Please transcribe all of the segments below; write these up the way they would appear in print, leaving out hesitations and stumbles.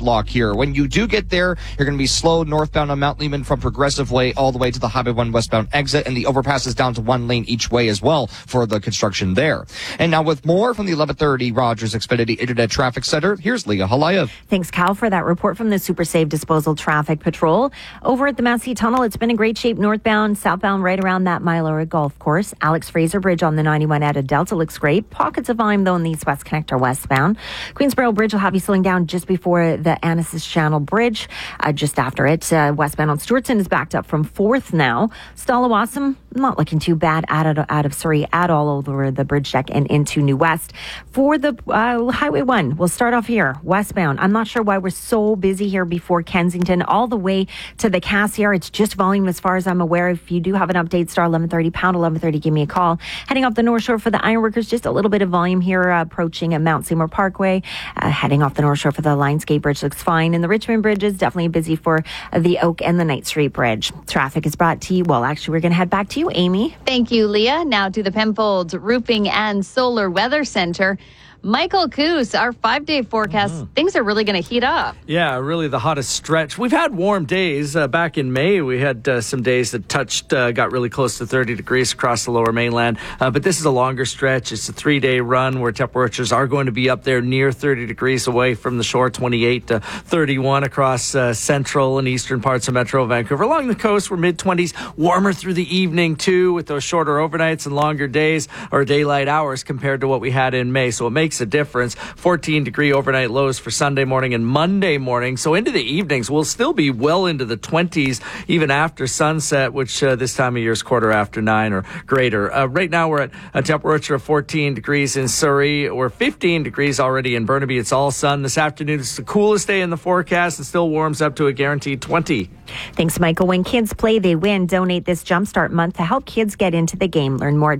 gridlock here. When you do get there, you're going to be slow northbound on Mount Lehman from Progressive Way all the way to the Highway 1 westbound exit, and the overpass is down to 1 lane each way as well for the construction there. And now with more from the 1130 Rogers Xfinity Internet Traffic Center, here's Leah Halayev. Thanks, Cal, for that report from the Super Save Disposal Traffic Patrol. Over at the Massey Tunnel, it's been in great shape northbound, southbound, right around that Mylora Golf Course. Alex Fraser Bridge on the 91 at a Delta looks great. Pockets of volume, though, in the East West Connector westbound. Queensboro Bridge will have you slowing down just before the Annacis Channel Bridge. Just after it, westbound on Stewartson is backed up from 4th now. Stalawassam, not looking too bad out of Surrey at all over the bridge deck and into New West. For the Highway 1, we'll start off here, westbound. I'm not sure why we're so busy here before Kensington, all the way to the Cassiar. It's just volume as far as I'm aware. If you do have an update, star 1130, pound 1130, give me a call. Heading off the North Shore for the Ironworkers, just a little bit of volume here approaching Mount Seymour Parkway. Heading off the North Shore for the Lionsgate Bridge looks fine. And the Richmond Bridge is definitely busy for the Oak and the Knight Street Bridge. Traffic is brought to you. Well, actually, we're going to head back to you, Amy. Thank you, Leah. Now to the Penfolds Roofing and Solar Weather Center. Michael Coos, our 5-day forecast, things are really going to heat up. Yeah, really the hottest stretch. We've had warm days. Back in May, we had some days that got really close to 30 degrees across the lower mainland. But this is a longer stretch. It's a 3-day run where temperatures are going to be up there near 30 degrees away from the shore, 28 to 31 across central and eastern parts of Metro Vancouver. Along the coast, we're mid-20s, warmer through the evening, too, with those shorter overnights and longer days or daylight hours compared to what we had in May. So it makes a difference. 14-degree overnight lows for Sunday morning and Monday morning. So into the evenings, we'll still be well into the 20s even after sunset, which this time of year is 9:15 or greater. Right now, we're at a temperature of 14 degrees in Surrey. We're 15 degrees already in Burnaby. It's all sun. This afternoon, it's the coolest day in the forecast and still warms up to a guaranteed 20. Thanks, Michael. When kids play, they win. Donate this Jumpstart month to help kids get into the game. Learn more at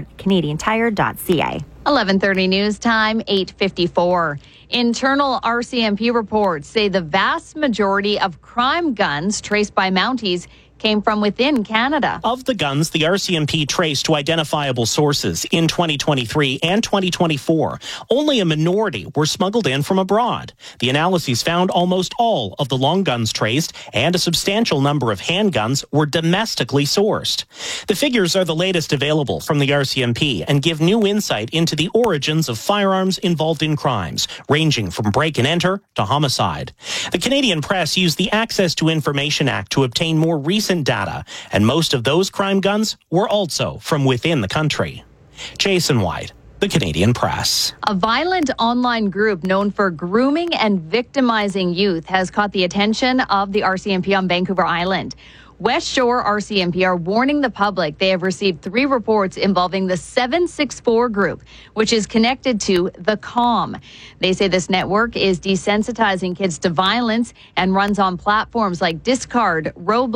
jumpstartcanadiantire.ca. 11:30 news time, 8:54. Internal RCMP reports say the vast majority of crime guns traced by Mounties came from within Canada. Of the guns, the RCMP traced to identifiable sources in 2023 and 2024. Only a minority were smuggled in from abroad. The analyses found almost all of the long guns traced and a substantial number of handguns were domestically sourced. The figures are the latest available from the RCMP and give new insight into the origins of firearms involved in crimes, ranging from break and enter to homicide. The Canadian Press used the Access to Information Act to obtain more recent data, and most of those crime guns were also from within the country. Jason White, the Canadian Press. A violent online group known for grooming and victimizing youth has caught the attention of the RCMP on Vancouver Island. West Shore RCMP are warning the public they have received 3 reports involving the 764 group, which is connected to The Calm. They say this network is desensitizing kids to violence and runs on platforms like Discord,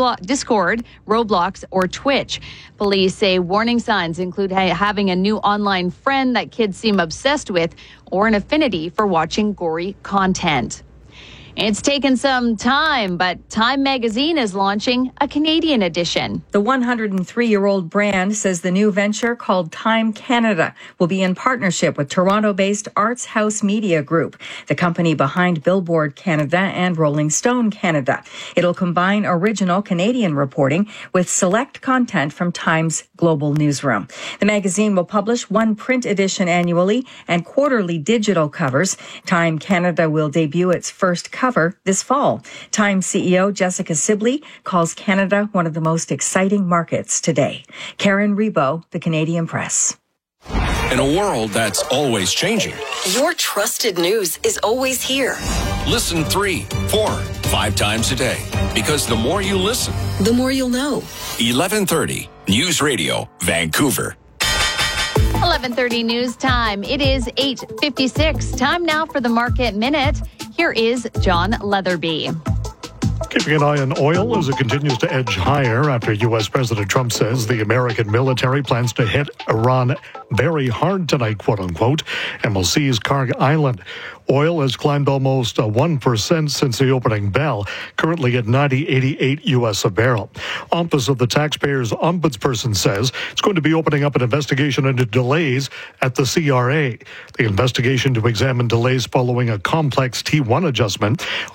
Roblox, or Twitch. Police say warning signs include having a new online friend that kids seem obsessed with or an affinity for watching gory content. It's taken some time, but Time Magazine is launching a Canadian edition. The 103-year-old brand says the new venture, called Time Canada, will be in partnership with Toronto-based Arts House Media Group, the company behind Billboard Canada and Rolling Stone Canada. It'll combine original Canadian reporting with select content from Time's global newsroom. The magazine will publish one print edition annually and quarterly digital covers. Time Canada will debut its first cover this fall. Time CEO Jessica Sibley calls Canada one of the most exciting markets today. Karen Rebo, the Canadian Press. In a world that's always changing, your trusted news is always here. Listen 3, 4, 5 times a day. Because the more you listen, the more you'll know. 1130 News Radio, Vancouver. 11:30 news time. It is 8:56. Time now for the Market Minute. Here is John Leatherby. Keeping an eye on oil as it continues to edge higher after U.S. President Trump says the American military plans to hit Iran very hard tonight, quote unquote, and will seize Kharg Island. Oil has climbed almost 1% since the opening bell, currently at $90.88 U.S. a barrel. Office of the Taxpayers Ombudsperson says it's going to be opening up an investigation into delays at the CRA. The investigation to examine delays following a complex T1 adjustment